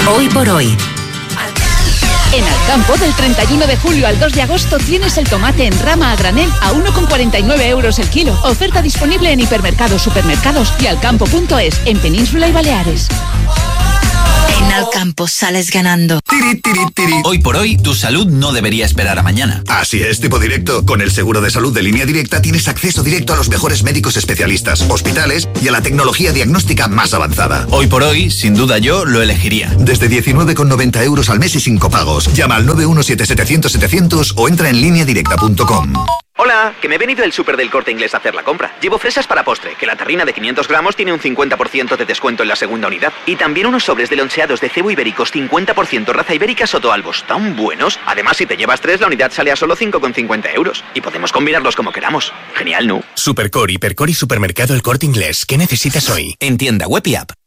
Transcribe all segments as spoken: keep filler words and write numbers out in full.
Hoy por hoy. En Alcampo, del treinta y uno de julio al dos de agosto, tienes el tomate en rama a granel a uno con cuarenta y nueve euros el kilo. Oferta disponible en hipermercados, supermercados y alcampo punto es, en Península y Baleares. En Alcampo sales ganando. Tiri, tiri, tiri. Hoy por hoy, tu salud no debería esperar a mañana. Así es, tipo directo. Con el seguro de salud de Línea Directa tienes acceso directo a los mejores médicos especialistas, hospitales y a la tecnología diagnóstica más avanzada. Hoy por hoy, sin duda yo lo elegiría. Desde diecinueve con noventa euros al mes y sin copagos. Llama al nueve uno siete setecientos setecientos o entra en línea directa punto com. Hola, que me he venido del súper del Corte Inglés a hacer la compra. Llevo fresas para postre, que la terrina de quinientos gramos tiene un cincuenta por ciento de descuento en la segunda unidad. Y también unos sobres de loncheados de cebo ibéricos cincuenta por ciento raza ibérica Sotoalbos, tan buenos. Además, si te llevas tres, la unidad sale a solo cinco con cincuenta euros. Y podemos combinarlos como queramos. Genial, ¿no? Supercore, Hipercore y Supermercado El Corte Inglés. ¿Qué necesitas hoy? En tienda web y app.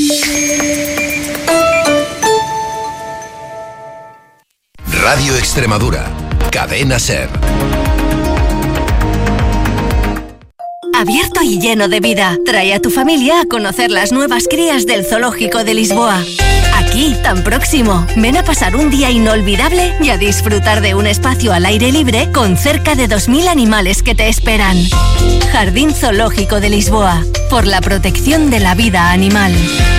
Radio Extremadura. Cadena SER. Abierto y lleno de vida. Trae a tu familia a conocer las nuevas crías del Zoológico de Lisboa. Aquí, tan próximo. Ven a pasar un día inolvidable y a disfrutar de un espacio al aire libre con cerca de dos mil animales que te esperan. Jardín Zoológico de Lisboa. Por la protección de la vida animal.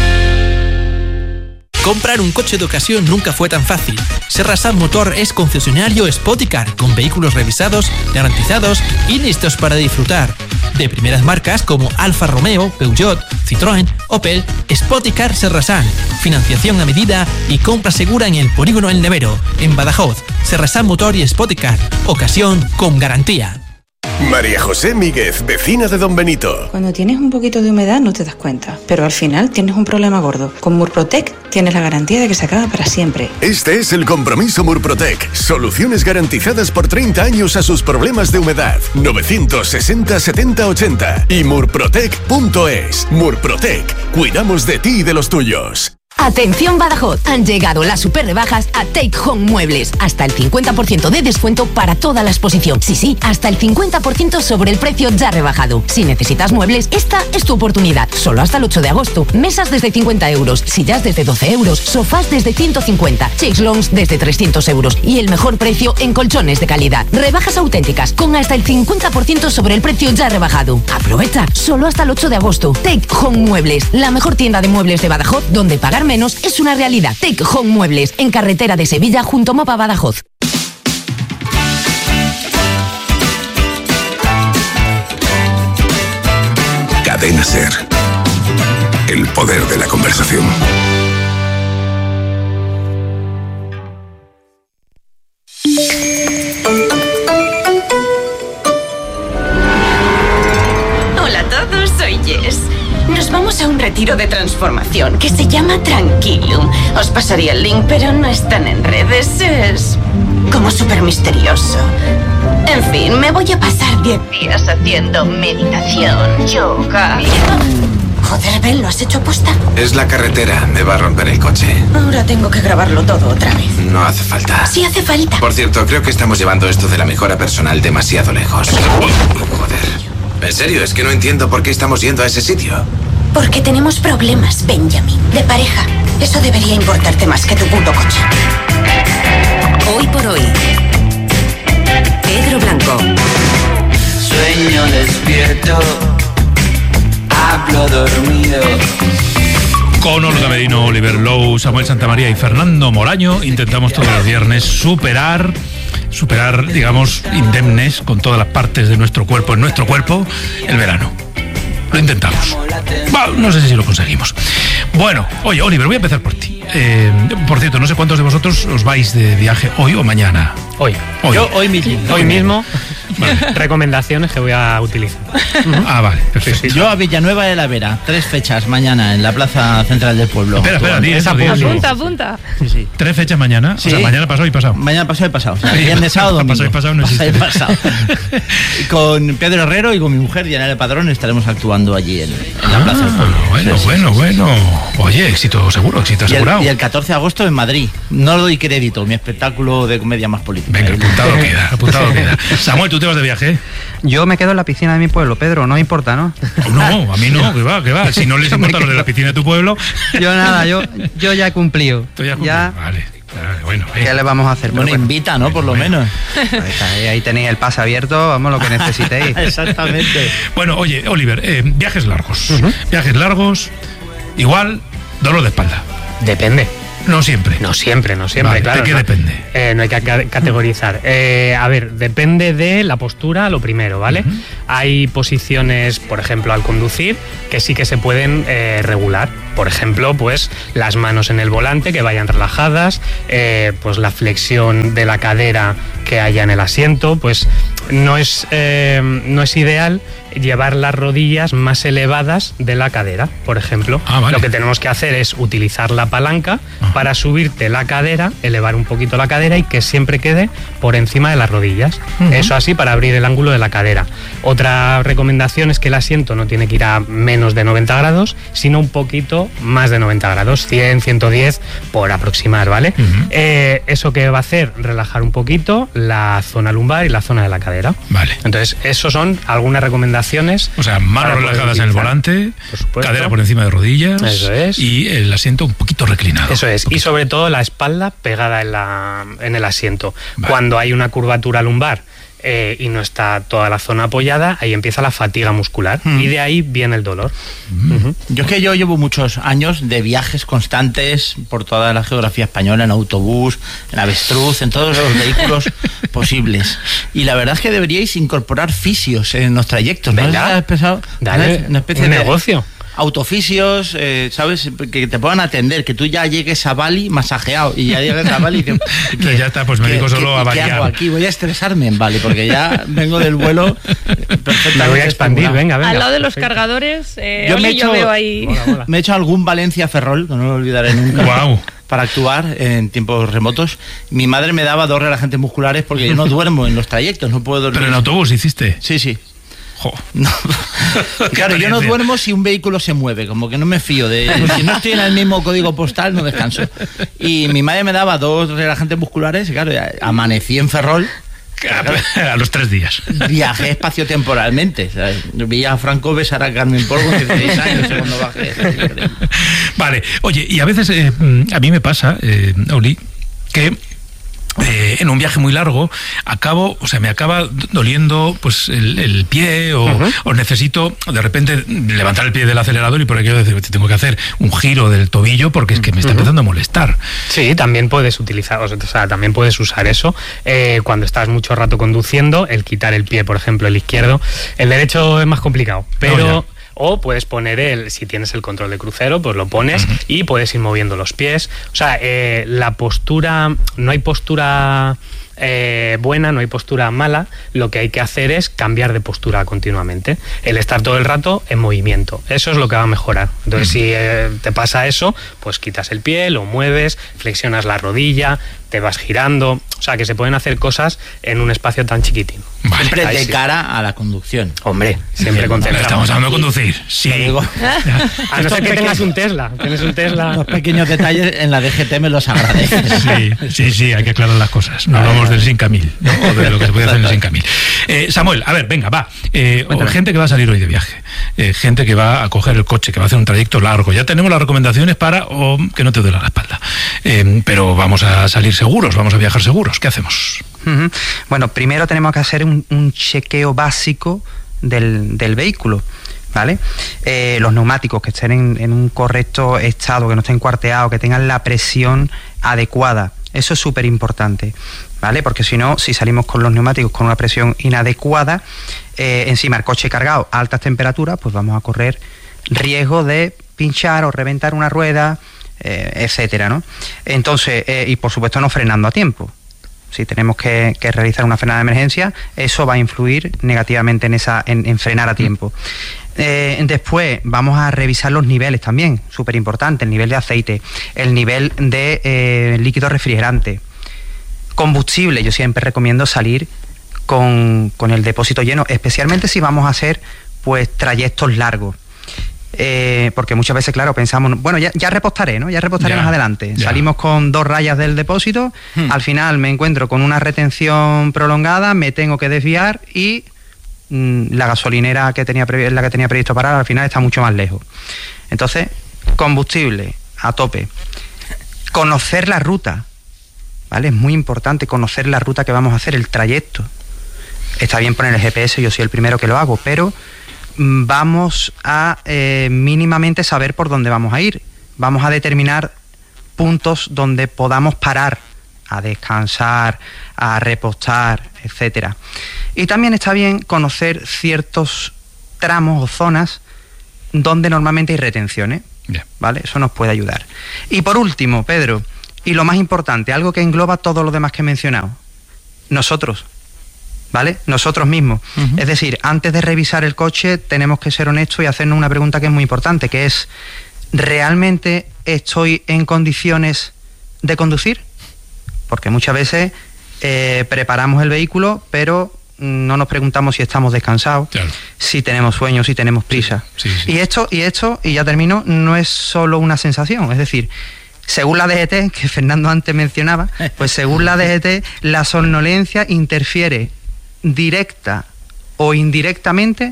Comprar un coche de ocasión nunca fue tan fácil. Serrasan Motor es concesionario Spoticar, con vehículos revisados, garantizados y listos para disfrutar. De primeras marcas como Alfa Romeo, Peugeot, Citroën, Opel, Spoticar Serrasan. Financiación a medida y compra segura en el Polígono El Nevero, en Badajoz. Serrasan Motor y Spoticar. Ocasión con garantía. María José Míguez, vecina de Don Benito. Cuando tienes un poquito de humedad no te das cuenta, pero al final tienes un problema gordo. Con Murprotec tienes la garantía de que se acaba para siempre. Este es el compromiso Murprotec. Soluciones garantizadas por treinta años a sus problemas de humedad. novecientos sesenta setenta ochenta y murprotec punto es. Murprotec. Cuidamos de ti y de los tuyos. Atención Badajoz, han llegado las super rebajas a Take Home Muebles. Hasta el cincuenta por ciento de descuento para toda la exposición. Sí, sí, hasta el cincuenta por ciento sobre el precio ya rebajado. Si necesitas muebles, esta es tu oportunidad. Solo hasta el ocho de agosto. Mesas desde cincuenta euros, sillas desde doce euros, sofás desde ciento cincuenta, chaiselongs desde trescientos euros y el mejor precio en colchones de calidad. Rebajas auténticas con hasta el cincuenta por ciento sobre el precio ya rebajado. Aprovecha, solo hasta el ocho de agosto. Take Home Muebles, la mejor tienda de muebles de Badajoz, donde pagar menos es una realidad. Take Home Muebles, en carretera de Sevilla junto a Mopa Badajoz. Cadena SER. El poder de la conversación. Hola a todos, soy Jess. Nos vamos a un retiro de transformación que se llama Tranquilum. Os pasaría el link, pero no están en redes. Es como súper misterioso. En fin, me voy a pasar diez días haciendo meditación, yoga. Joder, Ben, ¿lo has hecho aposta? Es la carretera, me va a romper el coche. Ahora tengo que grabarlo todo otra vez. No hace falta. Sí hace falta. Por cierto, creo que estamos llevando esto de la mejora personal demasiado lejos. Joder. En serio, es que no entiendo por qué estamos yendo a ese sitio. Porque tenemos problemas, Benjamin, de pareja. Eso debería importarte más que tu puto coche. Hoy por hoy. Pedro Blanco. Sueño despierto, hablo dormido. Con Olga Merino, Oliver Lowe, Samuel Santamaría y Fernando Moraño intentamos todos los viernes superar superar, digamos, indemnes con todas las partes de nuestro cuerpo, en nuestro cuerpo, el verano. Lo intentamos. Bah, no sé si lo conseguimos. Bueno, oye, Oliver, voy a empezar por ti. Eh, por cierto, no sé cuántos de vosotros os vais de viaje hoy o mañana. Hoy. hoy. Yo hoy mismo. Hoy mismo. Vale. Recomendaciones que voy a utilizar. Ah, vale, perfecto. Sí, sí. Yo a Villanueva de la Vera, tres fechas mañana en la Plaza Central del Pueblo. Espera, espera, di eso, di eso. Apunta, apunta. Sí, sí. Tres fechas mañana, sí. O sea, mañana pasado y pasado. Mañana pasado y pasado. O sea, viernes, sábado, domingo. Pasado y pasado no existe. Pasado y pasado. Con Pedro Herrero y con mi mujer, Diana del Padrón, estaremos actuando allí en, en la ah, Plaza del Pueblo. Bueno, sí, bueno, sí, bueno. Sí. Oye, éxito seguro, éxito y asegurado. El, y el catorce de agosto en Madrid. No doy crédito, mi espectáculo de comedia más política. Venga, apuntado queda, apuntado queda. Samuel, tú ¿tú te vas de viaje? Yo me quedo en la piscina de mi pueblo, Pedro, no importa, ¿no? No, a mí no, que va, que va. Si no les importa los de la piscina de tu pueblo... Yo nada, yo, yo ya he cumplido. Tú ya has cumplido, ya... vale. Bueno, eh. ¿Qué le vamos a hacer? Bueno, bueno, invita, ¿no? Por lo bueno. menos. Ahí, ahí tenéis el pase abierto, vamos, lo que necesitéis. Exactamente. Bueno, oye, Oliver, eh, viajes largos. Uh-huh. Viajes largos, igual, dolor de espalda. Depende. No siempre. No siempre, no siempre, vale, claro. ¿De qué no, depende? Eh, no hay que categorizar. Eh, a ver, depende de la postura, lo primero, ¿vale? Uh-huh. Hay posiciones, por ejemplo, al conducir, que sí que se pueden eh, regular. Por ejemplo, pues las manos en el volante que vayan relajadas, eh, pues la flexión de la cadera que haya en el asiento, pues no es, eh, no es ideal llevar las rodillas más elevadas de la cadera, por ejemplo. Ah, vale. Lo que tenemos que hacer es utilizar la palanca Ajá. para subirte la cadera, elevar un poquito la cadera y que siempre quede por encima de las rodillas. Uh-huh. Eso así para abrir el ángulo de la cadera. Otra recomendación es que el asiento no tiene que ir a menos de noventa grados, sino un poquito más de noventa grados, cien, ciento diez por aproximar, ¿vale? Uh-huh. Eh, ¿Eso qué va a hacer? Relajar un poquito la zona lumbar y la zona de la cadera. Vale. Entonces, esos son algunas recomendaciones. O sea, manos relajadas en el volante, por cadera por encima de rodillas. Eso es. Y el asiento un poquito reclinado. Eso es. Y sobre todo la espalda pegada en, la, en el asiento. Vale. Cuando hay una curvatura lumbar eh, y no está toda la zona apoyada, ahí empieza la fatiga muscular mm. y de ahí viene el dolor. Mm. Uh-huh. Yo es que yo llevo muchos años de viajes constantes por toda la geografía española, en autobús, en avestruz, en todos los vehículos posibles. Y la verdad es que deberíais incorporar fisios en los trayectos, ¿no? ¿Verdad? Pensado, Dale, una especie un de negocio. Autofisios, eh, ¿sabes? Que te puedan atender, que tú ya llegues a Bali masajeado y ya llegues a Bali y que, que ya está, pues me dedico solo a variar. ¿Qué hago aquí? Voy a estresarme en Bali porque ya vengo del vuelo perfectamente. Me voy a expandir, venga, venga. Al lado de los cargadores, eh, yo, Oli, me he hecho, yo veo ahí. Hola, hola. Me he hecho algún Valencia Ferrol, que no lo olvidaré nunca. Wow. Para actuar en tiempos remotos. Mi madre me daba dos relajantes musculares porque yo no duermo en los trayectos, no puedo dormir. ¿Pero en autobús hiciste? Sí, sí. Jo. No. Claro, yo no duermo si un vehículo se mueve, como que no me fío de si no estoy en el mismo código postal no descanso. Y mi madre me daba dos relajantes musculares y claro, amanecí en Ferrol. A los tres días. Viajé espaciotemporalmente. ¿Sabes? Vi a Franco besar a Carmen Porgo hace seis años cuando bajé. Vale, oye, y a veces eh, a mí me pasa, eh, Oli, que Eh, en un viaje muy largo acabo, o sea, me acaba doliendo pues el, el pie o, uh-huh. o necesito de repente levantar el pie del acelerador y por aquello decir, tengo que hacer un giro del tobillo porque es que me está uh-huh. empezando a molestar. Sí, también puedes utilizar, o sea, también puedes usar eso eh, cuando estás mucho rato conduciendo, el quitar el pie, por ejemplo, el izquierdo. El derecho es más complicado, pero... No, o puedes poner el, si tienes el control de crucero, pues lo pones uh-huh. y puedes ir moviendo los pies. O sea, eh, la postura, no hay postura eh, buena, no hay postura mala. Lo que hay que hacer es cambiar de postura continuamente. El estar todo el rato en movimiento. Eso es lo que va a mejorar. Entonces, uh-huh. si eh, te pasa eso, pues quitas el pie, lo mueves, flexionas la rodilla, te vas girando. O sea, que se pueden hacer cosas en un espacio tan chiquitín. Vale. Siempre de sí. cara a la conducción. Hombre, siempre concentrado. Estamos hablando de conducir. Sí. Digo, a no ser que tengas un Tesla. Tienes un Tesla. Los pequeños detalles en la D G T me los agradezco. Sí, sí, sí, hay que aclarar las cosas. No hablamos del cinco mil, ¿no? O de lo que se puede hacer en el cinco mil. Eh, Samuel, a ver, venga, va. Eh, gente que va a salir hoy de viaje. Eh, gente que va a coger el coche, que va a hacer un trayecto largo. Ya tenemos las recomendaciones para oh, que no te duela la espalda. Eh, pero vamos a salir seguros, vamos a viajar seguros. ¿Qué hacemos? Uh-huh. Bueno, primero tenemos que hacer un, un chequeo básico del, del vehículo, ¿vale? Eh, los neumáticos que estén en, en un correcto estado, que no estén cuarteados, que tengan la presión adecuada. Eso es súper importante, ¿vale? Porque si no, si salimos con los neumáticos con una presión inadecuada, eh, encima el coche cargado a altas temperaturas, pues vamos a correr riesgo de pinchar o reventar una rueda, eh, etcétera, ¿no? Entonces, eh, y por supuesto no frenando a tiempo. Si tenemos que, que realizar una frenada de emergencia, eso va a influir negativamente en, esa, en, en frenar a tiempo. Eh, después vamos a revisar los niveles también, súper importante, el nivel de aceite, el nivel de eh, líquido refrigerante. Combustible, yo siempre recomiendo salir con, con el depósito lleno, especialmente si vamos a hacer pues trayectos largos. Eh, porque muchas veces, claro, pensamos, bueno, ya, ya repostaré, ¿no? Ya repostaré Ya, más adelante. ya. Salimos con dos rayas del depósito, Hmm. al final me encuentro con una retención prolongada, me tengo que desviar y mm, la gasolinera que tenía previ- la que tenía previsto parar al final está mucho más lejos. Entonces, combustible a tope. Conocer la ruta, ¿vale? Es muy importante conocer la ruta que vamos a hacer, el trayecto. Está bien poner el G P S, yo soy el primero que lo hago, pero mm, vamos a eh, mínimamente saber por dónde vamos a ir. Vamos a determinar puntos donde podamos parar a descansar, a repostar, etcétera. Y también está bien conocer ciertos tramos o zonas donde normalmente hay retenciones, yeah. ¿vale? Eso nos puede ayudar. Y por último, Pedro, y lo más importante, algo que engloba todo lo demás que he mencionado, nosotros, ¿vale? Nosotros mismos. Uh-huh. Es decir, antes de revisar el coche tenemos que ser honestos y hacernos una pregunta que es muy importante, que es, ¿realmente estoy en condiciones de conducir? Porque muchas veces eh, preparamos el vehículo, pero no nos preguntamos si estamos descansados, claro. si tenemos sueño, si tenemos prisa. Sí, sí, sí. Y esto, y esto, y ya termino, no es solo una sensación, es decir, según la D G T, que Fernando antes mencionaba, pues según la D G T, la somnolencia interfiere directa o indirectamente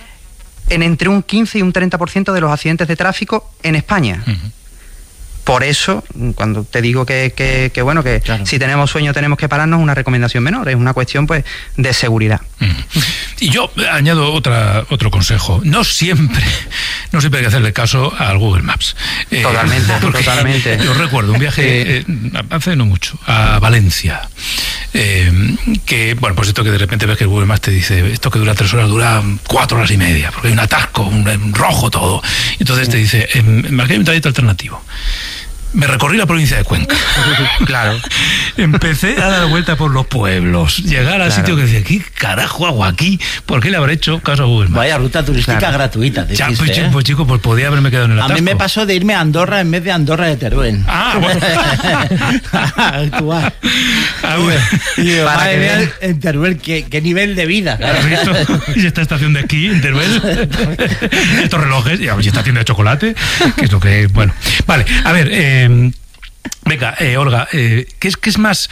en entre un quince y un treinta por ciento de los accidentes de tráfico en España. Uh-huh. Por eso, cuando te digo que, que, que bueno, que claro. si tenemos sueño tenemos que pararnos, una recomendación menor, es una cuestión pues de seguridad. Mm. Y yo añado otra otro consejo, no siempre, no siempre hay que hacerle caso al Google Maps. Eh, totalmente, totalmente. Yo recuerdo un viaje eh, hace no mucho a Valencia, eh, que bueno, pues esto que de repente ves que el Google Maps te dice, esto que dura tres horas dura cuatro horas y media, porque hay un atasco, un, un rojo todo. Entonces sí. te dice, eh, marqué un trayecto alternativo. Me recorrí la provincia de Cuenca. Claro. Empecé a dar vuelta por los pueblos, llegar al claro. sitio que decía, ¿qué carajo hago aquí? ¿Por qué le habré hecho caso a Google Maps? Vaya ruta turística claro. gratuita. Ya, dijiste, pues, ¿eh? pues chico, pues podía haberme quedado en el atasco. A mí me pasó de irme a Andorra en vez de Andorra de Teruel. Ah, bueno. Actuar. Ah, bueno. Y digo, madre mía, en Teruel, ¿qué, qué nivel de vida. ¿Has visto? ¿Y esta estación de esquí en Teruel? Estos relojes, y esta tienda de chocolate, que es lo que... Bueno, vale, a ver... Eh, venga, eh, Olga, eh, ¿qué, es, ¿qué es más?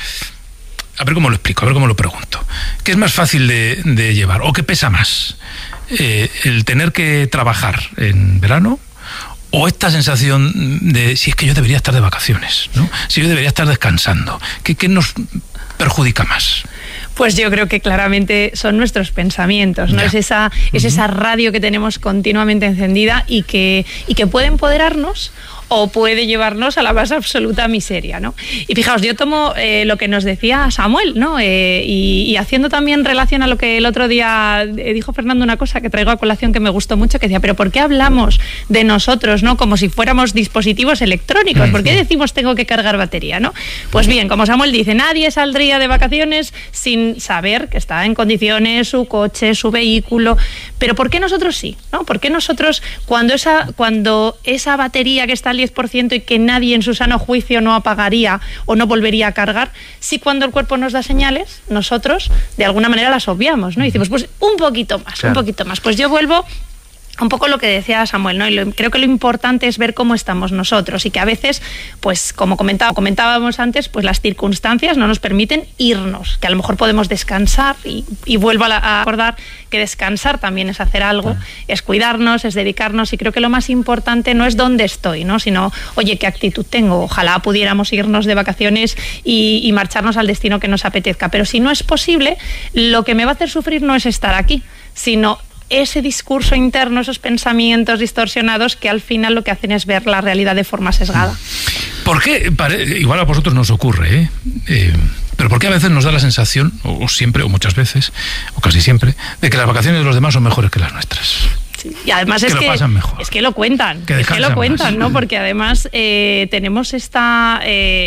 A ver cómo lo explico, a ver cómo lo pregunto. ¿Qué es más fácil de, de llevar o qué pesa más? Eh, ¿El tener que trabajar en verano o esta sensación de si es que yo debería estar de vacaciones, ¿no? Si yo debería estar descansando? ¿Qué, qué nos perjudica más? Pues yo creo que claramente son nuestros pensamientos, ¿no? Es esa, es esa radio que tenemos continuamente encendida y que, y que puede empoderarnos o puede llevarnos a la más absoluta miseria, ¿no? Y fijaos, yo tomo eh, lo que nos decía Samuel, ¿no? Eh, y, y haciendo también relación a lo que el otro día dijo Fernando, una cosa que traigo a colación que me gustó mucho, que decía, pero ¿por qué hablamos de nosotros, ¿no? Como si fuéramos dispositivos electrónicos? ¿Por qué decimos tengo que cargar batería, ¿no? Pues bien, como Samuel dice, nadie saldría de vacaciones sin saber que está en condiciones su coche, su vehículo, pero ¿por qué nosotros sí, ¿no? ¿Por qué nosotros, cuando esa, cuando esa batería que está al diez por ciento y que nadie en su sano juicio no apagaría o no volvería a cargar, si cuando el cuerpo nos da señales, nosotros de alguna manera las obviamos, ¿no? Y decimos, pues un poquito más, claro. un poquito más. Pues yo vuelvo un poco lo que decía Samuel, ¿no? Y lo, creo que lo importante es ver cómo estamos nosotros y que a veces, pues como comentaba, comentábamos antes, pues las circunstancias no nos permiten irnos, que a lo mejor podemos descansar y, y vuelvo a, la, a acordar que descansar también es hacer algo, ah. es cuidarnos, es dedicarnos y creo que lo más importante no es dónde estoy, ¿no? Sino, oye, qué actitud tengo, ojalá pudiéramos irnos de vacaciones y, y marcharnos al destino que nos apetezca, pero si no es posible, lo que me va a hacer sufrir no es estar aquí, sino ese discurso interno, esos pensamientos distorsionados que al final lo que hacen es ver la realidad de forma sesgada. ¿Por qué? Igual a vosotros nos ocurre, ¿eh? Eh, pero ¿por qué a veces nos da la sensación, o siempre, o muchas veces, o casi siempre, de que las vacaciones de los demás son mejores que las nuestras? Sí. Y además es que, que, lo pasan mejor. es que lo cuentan, que es que lo cuentan, más. ¿no? Porque además eh, tenemos esta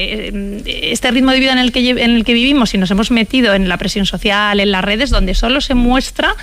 eh, este ritmo de vida en el que en el que vivimos y nos hemos metido en la presión social, en las redes, donde solo se muestra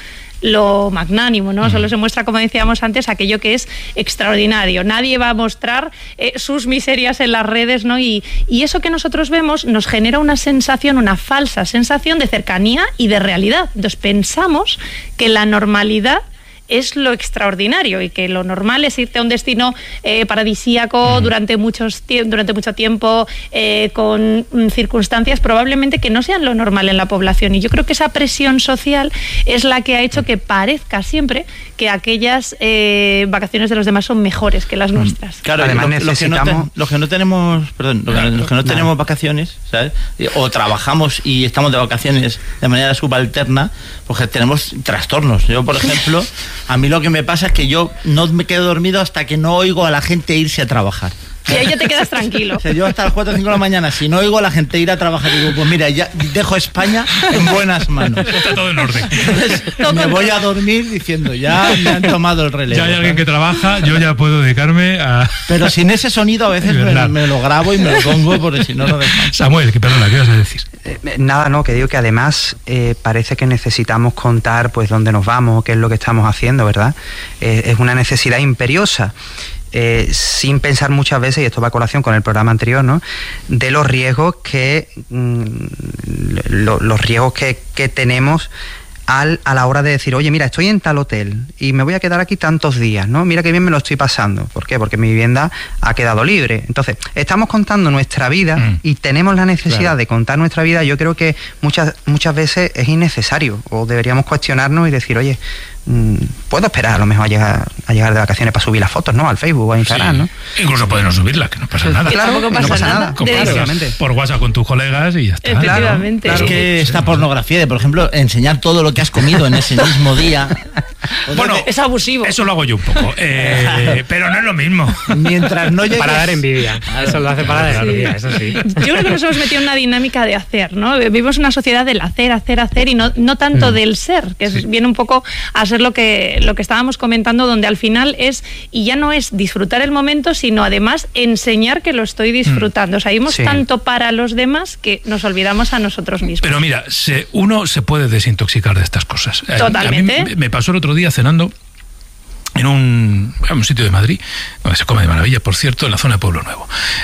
lo magnánimo, ¿no? Uh-huh. Solo se muestra, como decíamos antes, aquello que es extraordinario. Nadie va a mostrar eh, sus miserias en las redes, ¿no? Y, y eso que nosotros vemos nos genera una sensación, una falsa sensación de cercanía y de realidad. Entonces pensamos que la normalidad es lo extraordinario y que lo normal es irte a un destino eh, paradisíaco mm. durante, muchos, durante mucho tiempo, eh, con circunstancias probablemente que no sean lo normal en la población. Y yo creo que esa presión social es la que ha hecho que parezca siempre que aquellas eh, vacaciones de los demás son mejores que las nuestras. Claro, además lo, necesitamos... Los que, no te, los que no tenemos, perdón, los, claro, los que no claro. tenemos vacaciones, ¿sabes? O trabajamos y estamos de vacaciones de manera subalterna, porque tenemos trastornos. Yo, por ejemplo, a mí lo que me pasa es que yo no me quedo dormido hasta que no oigo a la gente irse a trabajar. Y ahí ya te quedas tranquilo. O sea, yo hasta las cuatro o cinco de la mañana, si no oigo a la gente ir a trabajar, digo, pues mira, ya dejo España en buenas manos. Está todo en orden. Entonces, me voy a dormir diciendo, ya me han tomado el relevo. Ya hay alguien que trabaja, yo ya puedo dedicarme a... Pero sin ese sonido a veces me, me lo grabo y me lo pongo, porque si no, no dejo. Samuel, que perdona, ¿qué vas a decir? Eh, nada, no, que digo que además eh, parece que necesitamos contar pues dónde nos vamos, qué es lo que estamos haciendo, ¿verdad? Eh, es una necesidad imperiosa. Eh, sin pensar muchas veces, y esto va a colación con el programa anterior, ¿no?, de los riesgos que mm, lo, los riesgos que, que tenemos al, a la hora de decir, oye, mira, estoy en tal hotel y me voy a quedar aquí tantos días, ¿no? Mira qué bien me lo estoy pasando. ¿Por qué? Porque mi vivienda ha quedado libre. Entonces, estamos contando nuestra vida mm. y tenemos la necesidad claro. de contar nuestra vida. Yo creo que muchas, muchas veces es innecesario, o deberíamos cuestionarnos y decir, oye, puedo esperar a lo mejor a llegar, a llegar de vacaciones para subir las fotos, ¿no?, al Facebook o a Instagram, sí. ¿no? Incluso pueden no subirlas, que no pasa nada. Claro, no pasa, no pasa nada. nada. Compartirlas por WhatsApp con tus colegas y ya está. Efectivamente. Claro, claro. Es que esta pornografía de, por ejemplo, enseñar todo lo que has comido en ese mismo día. Bueno, es abusivo. Eso lo hago yo un poco, eh, pero no es lo mismo. Mientras no llegues... Para dar envidia. Eso lo hace para dar sí. envidia, eso sí. Yo creo que nos hemos metido en una dinámica de hacer, ¿no? Vivimos una sociedad del hacer, hacer, hacer y no, no tanto mm. del ser, que sí. viene un poco a ser lo que, lo que estábamos comentando, donde al final es, y ya no es disfrutar el momento, sino además enseñar que lo estoy disfrutando. O sea, vivimos sí. tanto para los demás que nos olvidamos a nosotros mismos. Pero mira, se, uno se puede desintoxicar de estas cosas. Totalmente. A mí me pasó el otro día cenando en un, en un sitio de Madrid, donde se come de maravilla, por cierto, en la zona de Pueblo Nuevo.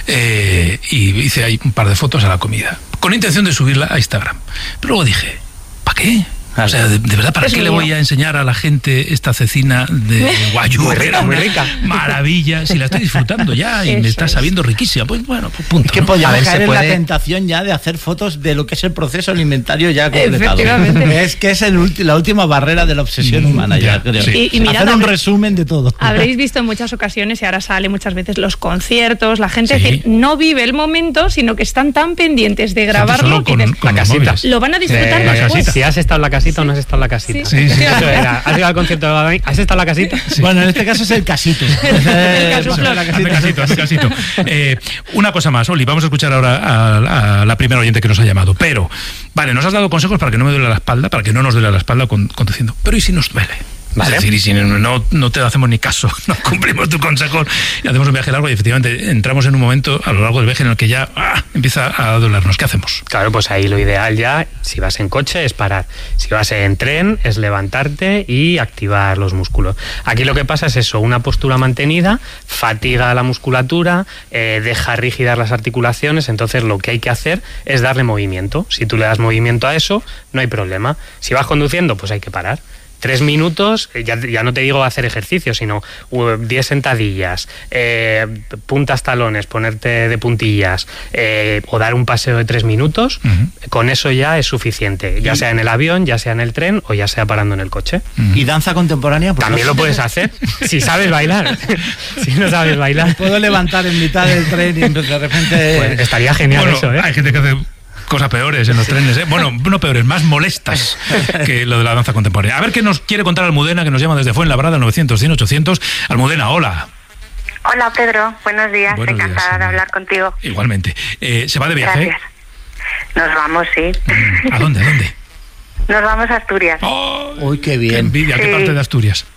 Eh, y hice ahí un par de fotos a la comida, con intención de subirla a Instagram. Pero luego dije, ¿para qué? O sea, de, de verdad, ¿para es qué mío. le voy a enseñar a la gente esta cecina de guayú? Muy rica, muy rica. Maravilla, si la estoy disfrutando ya y Eso me está sabiendo es. riquísima. Pues bueno, pues punto. Es que ¿no? podríamos caer en puede... la tentación ya de hacer fotos de lo que es el proceso alimentario ya completado. Efectivamente. Es que es el, la última barrera de la obsesión mm, humana ya, creo. Sí. Y, y mirad, hacer un resumen de todo. Habréis visto en muchas ocasiones, y ahora sale muchas veces, los conciertos, la gente sí. decir, no vive el momento, sino que están tan pendientes de grabarlo que con, con la casita. Lo van a disfrutar eh, después. Si has estado en la casita sí. o no has estado en la casita. Sí, sí, sí. Eso era. ¿Has ido al concierto de Badabing? ¿Has estado en la casita? Sí. Bueno, en este caso es el casito. el casito, la casita. casito, hazme casito. Eh, una cosa más, Oli, vamos a escuchar ahora a, a la primera oyente que nos ha llamado. Pero, vale, nos has dado consejos para que no me duele la espalda, para que no nos duele la espalda conduciendo. Pero ¿y si nos duele? Vale. Es decir, y si no, no te hacemos ni caso, no cumplimos tu consejo y hacemos un viaje largo y efectivamente entramos en un momento a lo largo del viaje en el que ya ah, empieza a dolernos. ¿Qué hacemos? Claro, pues ahí lo ideal ya, si vas en coche, es parar. Si vas en tren, es levantarte y activar los músculos. Aquí lo que pasa es eso, una postura mantenida, fatiga la musculatura, eh, deja rígidas las articulaciones, entonces lo que hay que hacer es darle movimiento. Si tú le das movimiento a eso, no hay problema. Si vas conduciendo, pues hay que parar. Tres minutos, ya, ya no te digo hacer ejercicio, sino uh, diez sentadillas, eh, puntas talones, ponerte de puntillas, eh, o dar un paseo de tres minutos, uh-huh. con eso ya es suficiente, ya sea en el avión, ya sea en el tren o ya sea parando en el coche. Uh-huh. ¿Y danza contemporánea? También lo puedes hacer, si sabes bailar. Si no sabes bailar. Me puedo levantar en mitad del tren y de repente... Pues estaría genial bueno, eso, ¿eh? Hay gente que hace... cosas peores en los trenes, ¿eh? Bueno, no peores, más molestas que lo de la danza contemporánea. A ver qué nos quiere contar Almudena, que nos llama desde Fuenlabrada, novecientos, cien, ochocientos. Almudena, hola. Hola, Pedro, buenos días, buenos encantada días, de hablar contigo. Igualmente. Eh, ¿Se va de viaje? Gracias. Nos vamos, sí. ¿A dónde, a dónde? Nos vamos a Asturias. ¡Oh! ¡Uy, qué bien! Qué envidia, ¿a qué sí. parte de Asturias?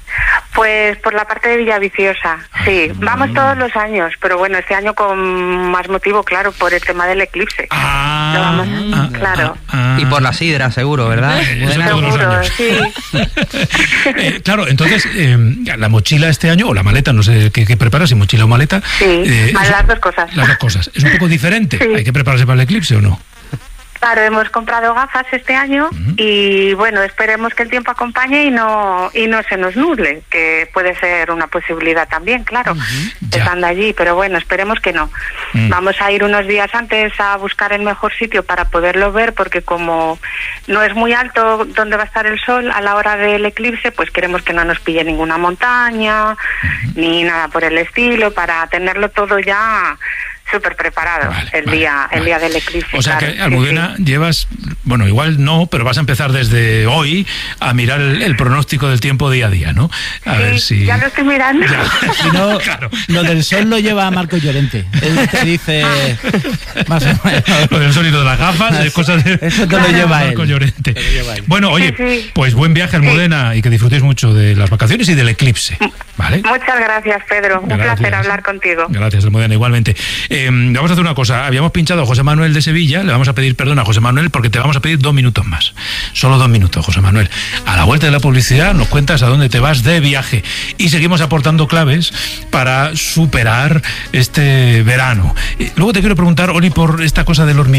Pues por la parte de Villaviciosa, ah, sí. Vamos todos los años, pero bueno, este año con más motivo, claro, por el tema del eclipse. Ah, Lo vamos, ah claro. Ah, ah, y por la sidra, seguro, ¿verdad? Eh, seguro, sí. eh, claro, entonces, eh, la mochila este año, o la maleta, no sé qué, qué preparas, si mochila o maleta. Sí, eh, es, las dos cosas. Las dos cosas. Es un poco diferente. Sí. ¿Hay que prepararse para el eclipse o no? Claro, hemos comprado gafas este año uh-huh. y bueno, esperemos que el tiempo acompañe y no y no se nos nuble, que puede ser una posibilidad también, claro, uh-huh. estando allí, pero bueno, esperemos que no. Uh-huh. Vamos a ir unos días antes a buscar el mejor sitio para poderlo ver, porque como no es muy alto donde va a estar el sol a la hora del eclipse, pues queremos que no nos pille ninguna montaña, uh-huh. ni nada por el estilo, para tenerlo todo ya súper preparado vale, el vale, día vale. el día del eclipse. O sea claro, que, Almudena, sí, sí. llevas, bueno, igual no, pero vas a empezar desde hoy a mirar el, el pronóstico del tiempo día a día, ¿no? A sí, ver si... ya lo estoy mirando. Si no, claro. Lo del sol lo lleva Marco Llorente. Él te dice más o menos. Lo del sol y lo de las gafas, de cosas de... Eso te claro. lo lleva Marco él. Llorente. Te lo lleva él. Bueno, oye, sí, sí. pues buen viaje, Almudena, sí. y que disfrutéis mucho de las vacaciones y del eclipse, ¿vale? Muchas gracias, Pedro. Gracias. Un placer hablar contigo. Gracias, Almudena, igualmente. Eh, vamos a hacer una cosa. Habíamos pinchado a José Manuel de Sevilla, le vamos a pedir perdón a José Manuel porque te vamos a pedir dos minutos más. Solo dos minutos, José Manuel. A la vuelta de la publicidad nos cuentas a dónde te vas de viaje y seguimos aportando claves para superar este verano. Luego te quiero preguntar, Oli, por esta cosa del hormiguero.